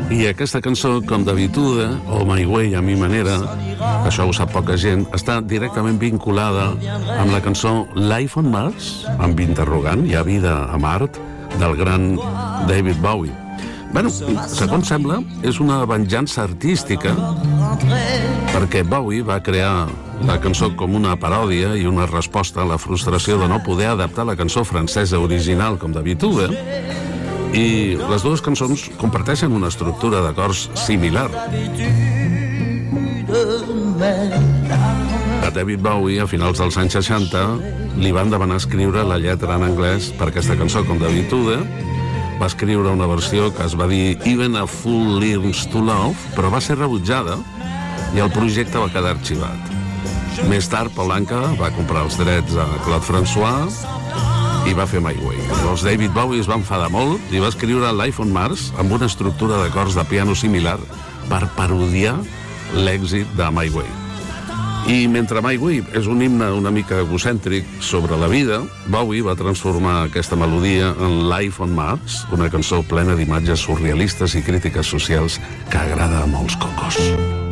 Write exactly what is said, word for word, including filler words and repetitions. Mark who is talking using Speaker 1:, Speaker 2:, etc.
Speaker 1: I aquesta cançó, com d'habitude, o My Way a mi manera, això ho sap poca gent, està directament vinculada amb la cançó Life on Mars, amb interrogant, hi ha vida a Mart, del gran David Bowie. Bueno, segons sembla, és una venjança artística perquè Bowie va crear la cançó com una paròdia i una resposta a la frustració de no poder adaptar la cançó francesa original com d'habitude, i les dues cançons comparteixen una estructura d'acords similar. A David Bowie, a finals dels anys seixanta, li van demanar escriure la lletra en anglès per aquesta cançó com d'habitude. Va escriure una versió que es va dir Even a Fool Learns to Love, però va ser rebutjada i el projecte va quedar arxivat. Més tard, Paul Anka va comprar els drets a Claude François i va fer My Way. Llavors David Bowie es va enfadar molt i va escriure Life on Mars amb una estructura d'acords de piano similar per parodiar l'èxit de My Way. I mentre My Way és un himne una mica egocèntric sobre la vida, Bowie va transformar aquesta melodia en Life on Mars, una cançó plena d'imatges surrealistes i crítiques socials que agrada a molts cocos.